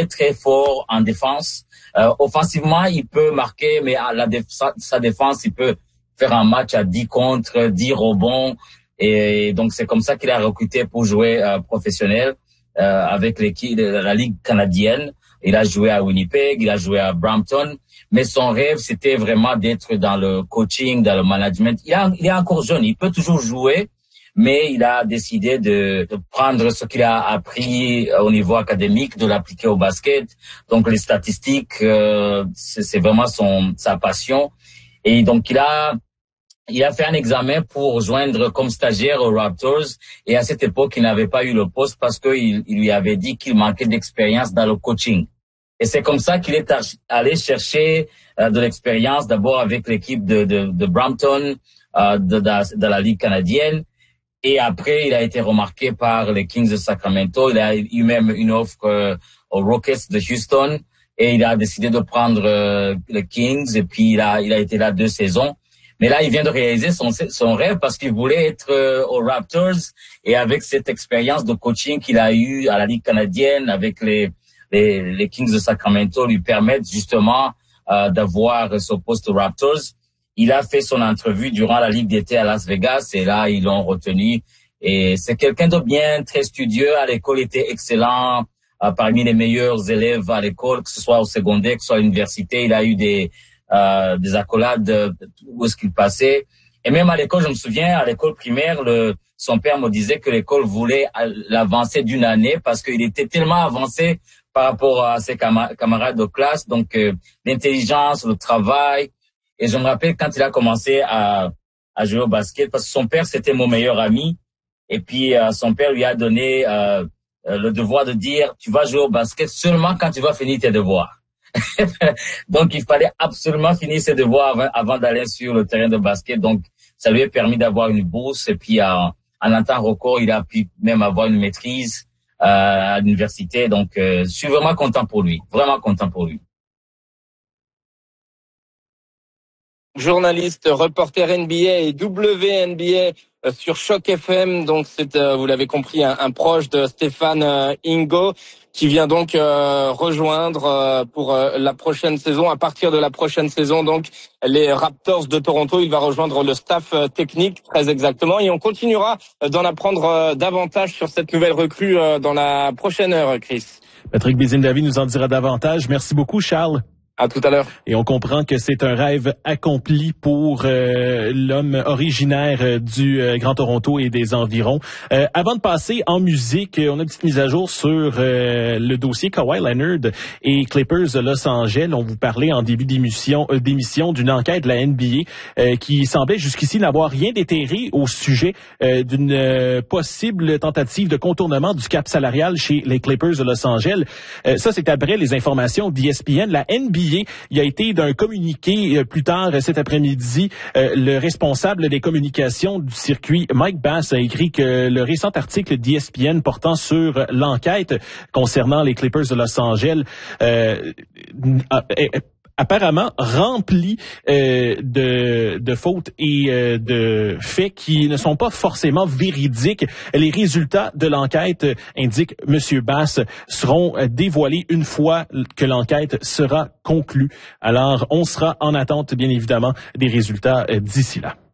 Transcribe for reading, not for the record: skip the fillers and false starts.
très très fort en défense. Offensivement, il peut marquer, mais à sa défense, il peut faire un match à 10 contre, 10 rebonds. Et donc, c'est comme ça qu'il a recruté pour jouer professionnel avec l'équipe de la Ligue canadienne. Il a joué à Winnipeg, il a joué à Brampton. Mais son rêve, c'était vraiment d'être dans le coaching, dans le management. Il est encore jeune, il peut toujours jouer, mais il a décidé de prendre ce qu'il a appris au niveau académique, de l'appliquer au basket. Donc, les statistiques, c'est vraiment sa passion. Et donc, il a fait un examen pour rejoindre comme stagiaire aux Raptors. Et à cette époque, il n'avait pas eu le poste parce qu'il lui avait dit qu'il manquait d'expérience dans le coaching. Et c'est comme ça qu'il est allé chercher de l'expérience d'abord avec l'équipe de Brampton, de la Ligue canadienne. Et après, il a été remarqué par les Kings de Sacramento. Il a eu même une offre aux Rockets de Houston. Et il a décidé de prendre les Kings. Et puis, il a été là 2 saisons. Mais là, il vient de réaliser son rêve parce qu'il voulait être aux Raptors. Et avec cette expérience de coaching qu'il a eue à la Ligue canadienne, avec les Kings de Sacramento, lui permettent justement d'avoir ce poste aux Raptors. Il a fait son entrevue durant la Ligue d'été à Las Vegas et là, ils l'ont retenu. Et c'est quelqu'un de bien, très studieux. À l'école, il était excellent, parmi les meilleurs élèves à l'école, que ce soit au secondaire, que ce soit à l'université. Il a eu des accolades où est-ce qu'il passait. Et même à l'école, je me souviens, à l'école primaire, son père me disait que l'école voulait l'avancer d'une année parce qu'il était tellement avancé par rapport à ses camarades de classe. Donc, l'intelligence, le travail. Et je me rappelle quand il a commencé à jouer au basket, parce que son père, c'était mon meilleur ami. Et puis, son père lui a donné le devoir de dire, tu vas jouer au basket seulement quand tu vas finir tes devoirs. Donc, il fallait absolument finir ses devoirs avant d'aller sur le terrain de basket. Donc, ça lui a permis d'avoir une bourse. Et puis, en un temps record, il a pu même avoir une maîtrise à l'université. Donc, je suis vraiment content pour lui. Vraiment content pour lui. Journaliste, reporter NBA et WNBA sur Choc FM. Donc c'est, vous l'avez compris, un proche de Stéphane Ingo qui vient donc rejoindre pour la prochaine saison. À partir de la prochaine saison, donc les Raptors de Toronto, il va rejoindre le staff technique très exactement. Et on continuera d'en apprendre davantage sur cette nouvelle recrue dans la prochaine heure, Chris. Patrick Bézine-Davy nous en dira davantage. Merci beaucoup, Charles. À tout à l'heure. Et on comprend que c'est un rêve accompli pour l'homme originaire du Grand Toronto et des environs. Avant de passer en musique, on a une petite mise à jour sur le dossier Kawhi Leonard et Clippers de Los Angeles. On vous parlait en début d'émission d'une enquête de la NBA qui semblait jusqu'ici n'avoir rien déterré au sujet d'une possible tentative de contournement du cap salarial chez les Clippers de Los Angeles. Ça, c'est après les informations d'ESPN. La NBA, il a été d'un communiqué plus tard cet après-midi. Le responsable des communications du circuit, Mike Bass, a écrit que le récent article d'ESPN portant sur l'enquête concernant les Clippers de Los Angeles apparemment rempli de fautes et de faits qui ne sont pas forcément véridiques. Les résultats de l'enquête, indique M. Bass, seront dévoilés une fois que l'enquête sera conclue. Alors, on sera en attente, bien évidemment, des résultats d'ici là.